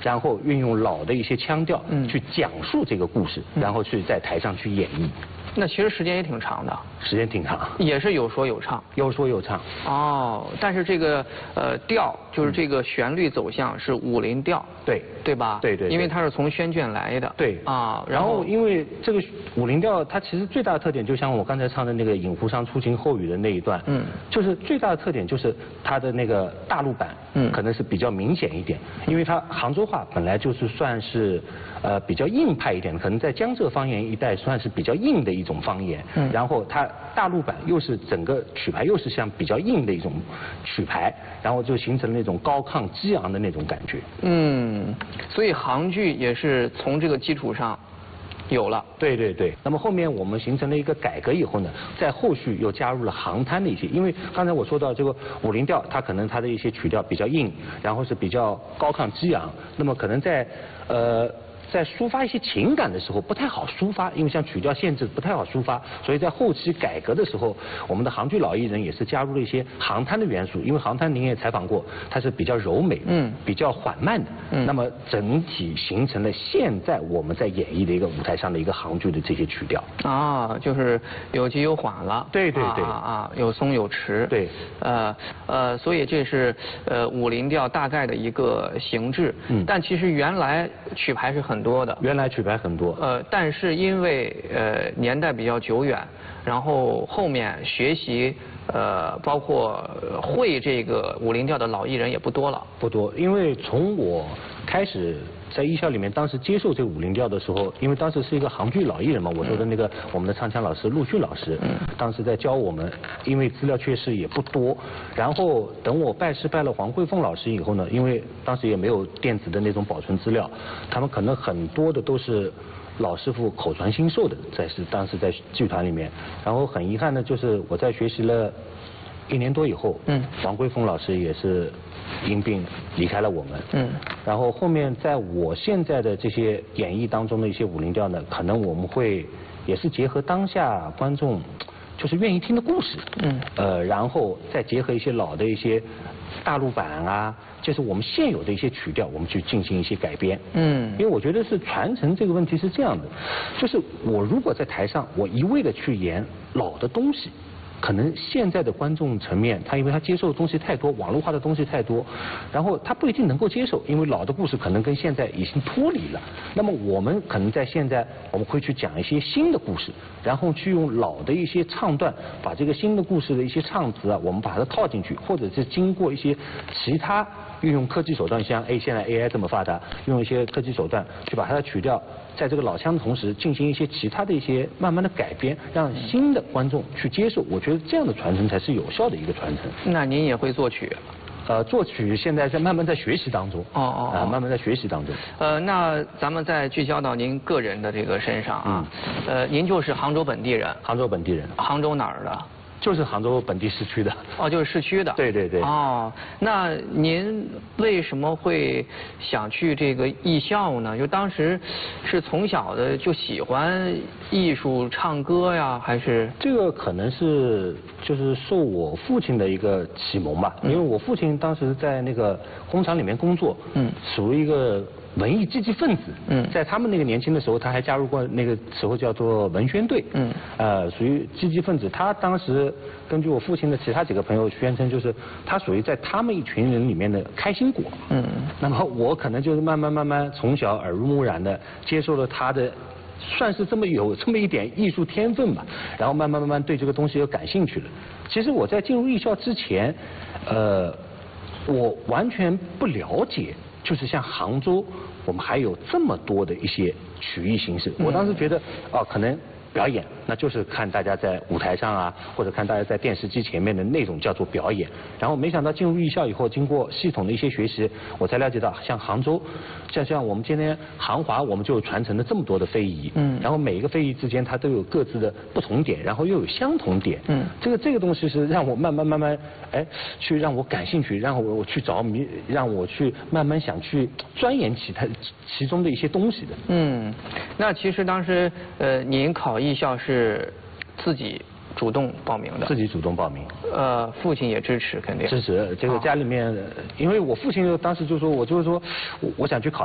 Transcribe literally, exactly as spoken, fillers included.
然后运用老的一些腔调嗯去讲述这个故事，然后去在台上去演绎。 那其实时间也挺长的， 时间挺长， 也是有说有唱。 有说有唱。 哦，但是这个呃调就是这个旋律走向是武林调， 对对吧？ 对对对因为它是从宣卷来的。 对啊， 然后因为这个武林调，它其实最大的特点，就像我刚才唱的那个《饮湖上初晴后雨》的那一段， 嗯， 就是最大的特点就是它的那个大陆版， 嗯可能是比较明显一点，因为它杭州话本来就是算是呃比较硬派一点，可能在江浙方言一带算是比较硬的一种方言， 嗯， 然后它大陆版又是整个曲牌又是像比较硬的一种曲牌，然后就形成了那种高亢激昂的那种感觉。 嗯，所以杭剧也是从这个基础上有了。 对对对。那么后面我们形成了一个改革以后呢，在后续又加入了杭滩的一些，因为刚才我说到这个武林调，它可能它的一些曲调比较硬，然后是比较高亢激昂，那么可能在呃。在抒发一些情感的时候不太好抒发，因为像曲调限制不太好抒发，所以在后期改革的时候，我们的杭剧老艺人也是加入了一些杭滩的元素，因为杭滩您也采访过，它是比较柔美，嗯，比较缓慢的，嗯，那么整体形成了现在我们在演绎的一个舞台上的一个杭剧的这些曲调。 啊，就是有急有缓了。 对对对。 啊啊，有松有弛。 对。 呃呃，所以这是呃武林调大概的一个形制。嗯。但其实原来曲牌是很多的。 原来曲牌很多。 呃，但是因为呃年代比较久远，然后后面学习呃包括会这个武林调的老艺人也不多了。 不多，因为从我开始在艺校里面，当时接受这个武林调的时候，因为当时是一个杭剧老艺人嘛，我说的那个我们的唱腔老师陆迅老师，嗯，当时在教我们，因为资料确实也不多。然后等我拜师拜了黄慧凤老师以后呢，因为当时也没有电子的那种保存资料，他们可能很多的都是老师傅口传心授的，在是当时在剧团里面。然后很遗憾的就是我在学习了一年多以后，嗯，黄桂凤老师也是因病离开了我们，嗯，然后后面在我现在的这些演绎当中的一些武林调呢，可能我们会也是结合当下观众就是愿意听的故事，嗯，呃，然后再结合一些老的一些大陆版啊，就是我们现有的一些曲调，我们去进行一些改编，嗯，因为我觉得是传承这个问题是这样的，就是我如果在台上我一味的去演老的东西，可能现在的观众层面，他因为他接受的东西太多，网络化的东西太多，然后他不一定能够接受，因为老的故事可能跟现在已经脱离了。那么我们可能在现在，我们会去讲一些新的故事，然后去用老的一些唱段，把这个新的故事的一些唱词啊，我们把它套进去，或者是经过一些其他运用科技手段，像 A 现在 A I 这么发达，用一些科技手段去把它的曲调，在这个老腔的同时，进行一些其他的一些慢慢的改编，让新的观众去接受。我觉得这样的传承才是有效的一个传承。 那您也会作曲？ 呃，作曲现在在慢慢在学习当中。 哦哦。 啊，慢慢在学习当中。 呃，那咱们再聚焦到您个人的这个身上啊，呃，您就是杭州本地人。 杭州本地人。 杭州哪儿的？ 就是杭州本地市区的。 哦，就是市区的。 对对对。 哦，那您为什么会想去这个艺校呢？就当时是从小的就喜欢艺术、唱歌呀，还是？ 这个可能是就是受我父亲的一个启蒙吧，嗯、因为我父亲当时在那个工厂里面工作，嗯，属于一个文艺积极分子，嗯，在他们那个年轻的时候，他还加入过那个时候叫做文宣队，嗯，呃，属于积极分子。他当时根据我父亲的其他几个朋友宣称，就是他属于在他们一群人里面的开心果，嗯，那么我可能就是慢慢慢慢从小耳濡目染的接受了他的，算是这么有这么一点艺术天分吧，然后慢慢慢慢对这个东西又感兴趣了。其实我在进入艺校之前，呃，我完全不了解。就是像杭州，我们还有这么多的一些曲艺形式。我当时觉得，哦，可能表演，那就是看大家在舞台上啊，或者看大家在电视机前面的那种叫做表演。然后没想到进入艺校以后，经过系统的一些学习，我才了解到，像杭州，像像我们今天杭华，我们就传承了这么多的非遗。嗯。然后每一个非遗之间，它都有各自的不同点，然后又有相同点。嗯。这个这个东西是让我慢慢慢慢，哎，去让我感兴趣，让我我去着迷，让我去慢慢想去钻研其他其中的一些东西的。 嗯。那其实当时呃，您考艺校是自己主动报名的？ 自己主动报名。 呃，父亲也支持，肯定支持。这个家里面，哦、因为我父亲当时就说，我就是说，我我想去考。